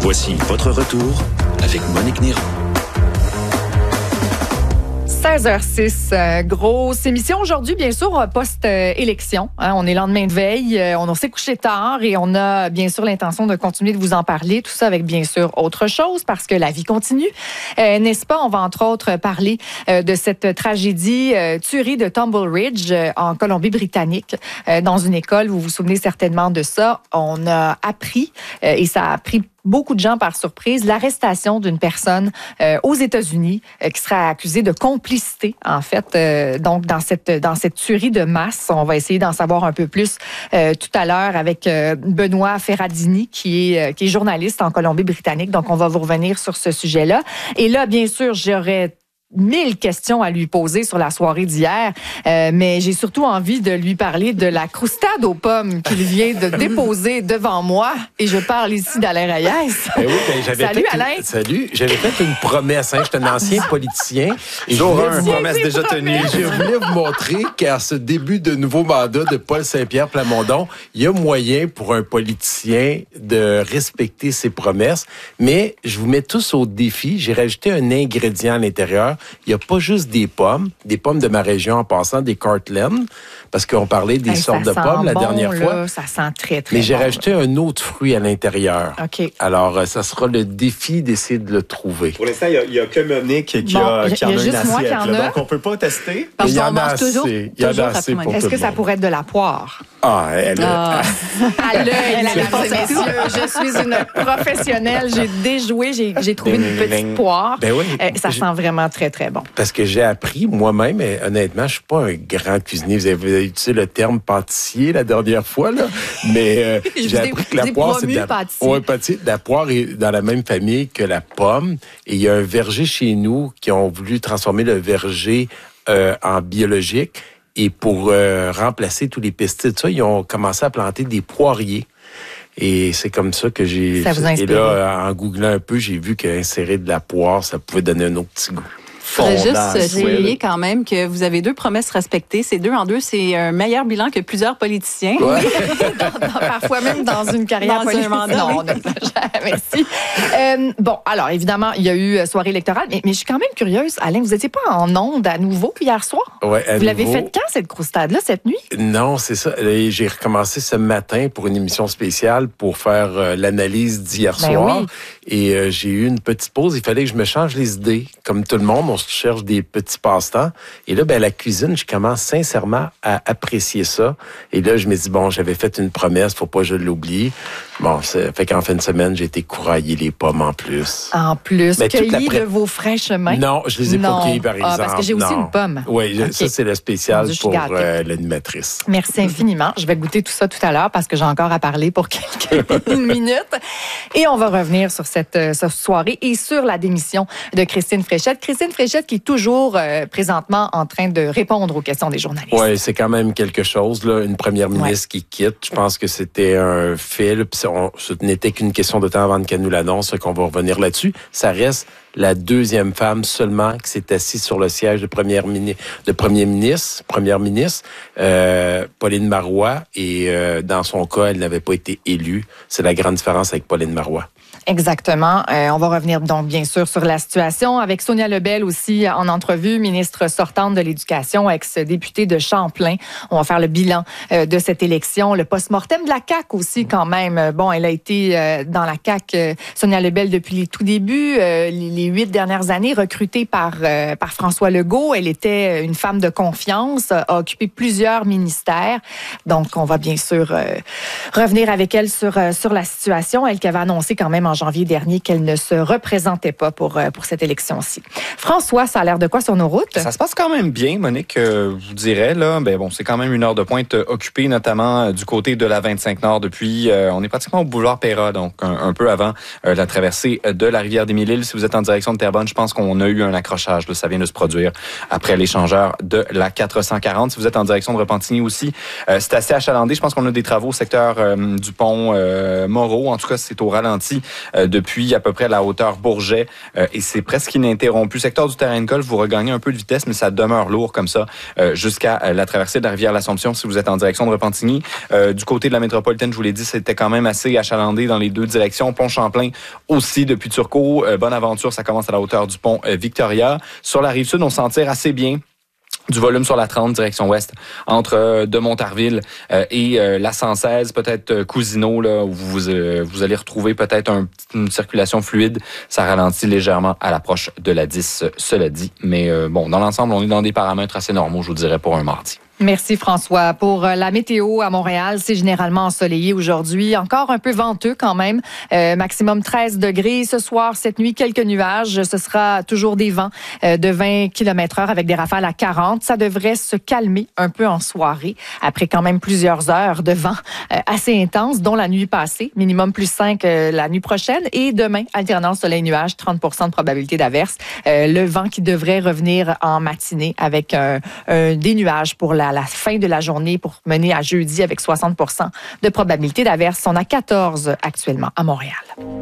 Voici votre retour avec Monique Néron. 16h06, grosse émission aujourd'hui, bien sûr, post-élection. On est lendemain de veille, on s'est couché tard et on a bien sûr l'intention de continuer de vous en parler. Tout ça avec bien sûr autre chose parce que la vie continue. N'est-ce pas? On va entre autres parler de cette tragédie, tuerie de Tumble Ridge en Colombie-Britannique, dans une école. Vous vous souvenez certainement de ça. On a appris, et ça a pris beaucoup de gens par surprise, l'arrestation d'une personne aux États-Unis qui serait accusée de complicité, en fait, donc dans cette tuerie de masse. On va essayer d'en savoir un peu plus tout à l'heure avec Benoît Ferradini, qui est journaliste en Colombie-Britannique. Donc, on va vous revenir sur ce sujet-là. Et là, bien sûr, j'aurais 1000 questions à lui poser sur la soirée d'hier, mais j'ai surtout envie de lui parler de la croustade aux pommes qu'il vient de déposer devant moi. Et je parle ici d'Alain Reyes. Ben oui, Salut Alain. Salut, j'avais fait une promesse. Je suis un ancien politicien. Et Jour 1, promesse déjà tenue. Je voulais vous montrer qu'à ce début de nouveau mandat de Paul Saint-Pierre Plamondon, il y a moyen pour un politicien de respecter ses promesses. Mais je vous mets tous au défi. J'ai rajouté un ingrédient à l'intérieur. Il n'y a pas juste des pommes de ma région en passant, des Cortland, parce qu'on parlait des sortes de pommes la dernière fois. Ça sent très, très Mais j'ai bon, rajouté un autre fruit à l'intérieur. OK. Alors, ça sera le défi d'essayer de le trouver. Pour l'instant, il y a que Monique qui en a une assiette. Donc, on ne peut pas tester. Parce Il y qu'on en a mange toujours. assez. Il y en a assez pour tout Est-ce que le ça monde. pourrait être de la poire? Ah, elle À l'œil, mesdames et messieurs, je suis une professionnelle. J'ai déjoué, j'ai trouvé une petite poire. Ben oui. Ça sent vraiment très, très bon. Parce que j'ai appris moi-même, et honnêtement, je suis pas un grand cuisinier. Vous avez utilisé le terme pâtissier la dernière fois, là. Mais j'ai appris que la poire, c'est de la pâtissier. La poire est dans la même famille que la pomme. Et il y a un verger chez nous qui ont voulu transformer le verger en biologique. Et pour remplacer tous les pesticides, ils ont commencé à planter des poiriers. Et c'est comme ça que j'ai... Ça vous inspire. Et là, en googlant un peu, j'ai vu qu'insérer de la poire, ça pouvait donner un autre petit goût. Il faudrait juste souligner quand même que vous avez 2 promesses respectées. C'est 2 en 2, c'est un meilleur bilan que plusieurs politiciens. Ouais. Parfois même dans une carrière politique. Un mandat, non, on n'exagère, merci. Bon, alors évidemment, il y a eu soirée électorale, mais je suis quand même curieuse. Alain, vous n'étiez pas en onde à nouveau hier soir? Ouais, vous l'avez fait quand, cette croustade-là, cette nuit? Non, c'est ça. Et j'ai recommencé ce matin pour une émission spéciale pour faire l'analyse d'hier soir. Oui. Et j'ai eu une petite pause. Il fallait que je me change les idées. Comme tout le monde, on se cherche des petits passe-temps. Et là, la cuisine, je commence sincèrement à apprécier ça. Et là, je me dis, bon, j'avais fait une promesse, faut pas que je l'oublie. Bon, ça fait qu'en fin de semaine, j'ai été courailler les pommes en plus. En plus, Mais cueillis de vos frais chemins? Non, je les ai pas cueillis, par exemple. Parce que j'ai aussi une pomme. Oui, Okay. Ça, c'est le spécial Dieu, pour l'animatrice. Merci infiniment. Je vais goûter tout ça tout à l'heure parce que j'ai encore à parler pour quelques minutes. Et on va revenir sur cette soirée et sur la démission de Christine Fréchette. Christine Fréchette qui est toujours présentement en train de répondre aux questions des journalistes. Oui, c'est quand même quelque chose, là, une première ministre qui quitte. Je pense que c'était un fait. Là, puis ce n'était qu'une question de temps avant qu'elle nous l'annonce, qu'on va revenir là-dessus. Ça reste la deuxième femme seulement qui s'est assise sur le siège de première ministre, Pauline Marois. Et dans son cas, elle n'avait pas été élue. C'est la grande différence avec Pauline Marois. Exactement. On va revenir donc bien sûr sur la situation avec Sonia Lebel aussi en entrevue, ministre sortante de l'Éducation, ex-députée de Champlain. On va faire le bilan de cette élection, le post-mortem de la CAQ aussi quand même. Bon, elle a été dans la CAQ, Sonia Lebel, depuis les tout débuts, les 8 dernières années, recrutée par François Legault. Elle était une femme de confiance, a occupé plusieurs ministères. Donc, on va bien sûr revenir avec elle sur la situation. Elle qui avait annoncé quand même en janvier dernier qu'elle ne se représentait pas pour cette élection-ci. François, ça a l'air de quoi sur nos routes? Ça se passe quand même bien, Monique, je vous dirais. Là, c'est quand même une heure de pointe occupée, notamment du côté de la 25 Nord depuis... on est pratiquement au boulevard Péra, donc un peu avant la traversée de la rivière des Mille-Îles. Si vous êtes en direction de Terrebonne, je pense qu'on a eu un accrochage. Là, ça vient de se produire après l'échangeur de la 440. Si vous êtes en direction de Repentigny aussi, c'est assez achalandé. Je pense qu'on a des travaux au secteur du pont Moreau. En tout cas, c'est au ralenti depuis à peu près la hauteur Bourget et c'est presque ininterrompu. Secteur du terrain de golf, vous regagnez un peu de vitesse, mais ça demeure lourd comme ça jusqu'à la traversée de la rivière l'Assomption si vous êtes en direction de Repentigny. Du côté de la métropolitaine, je vous l'ai dit, c'était quand même assez achalandé dans les deux directions. Pont Champlain aussi depuis Turcot. Bonaventure, ça commence à la hauteur du pont Victoria. Sur la rive sud, on s'en tire assez bien. Du volume sur la 30, direction ouest, entre de Montarville et la 116, peut-être Cousineau, là, où vous allez retrouver peut-être une circulation fluide. Ça ralentit légèrement à l'approche de la 10, cela dit. Mais bon, dans l'ensemble, on est dans des paramètres assez normaux, je vous dirais, pour un mardi. Merci François. Pour la météo à Montréal, c'est généralement ensoleillé aujourd'hui. Encore un peu venteux quand même. Maximum 13 degrés. Ce soir, cette nuit, quelques nuages. Ce sera toujours des vents de 20 km/h avec des rafales à 40. Ça devrait se calmer un peu en soirée après quand même plusieurs heures de vent assez intense, dont la nuit passée. Minimum plus 5 la nuit prochaine. Et demain, alternance soleil-nuage, 30% de probabilité d'averse. Le vent qui devrait revenir en matinée avec des nuages pour la fin de la journée pour mener à jeudi avec 60% de probabilité d'averse. On a 14 actuellement à Montréal.